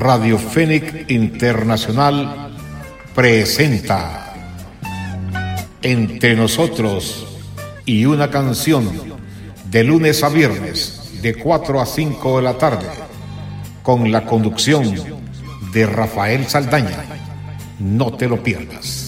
Radio Fénix Internacional presenta Entre Nosotros y una canción, de lunes a viernes de 4 a 5 de la tarde, con la conducción de Rafael Saldaña. No te lo pierdas.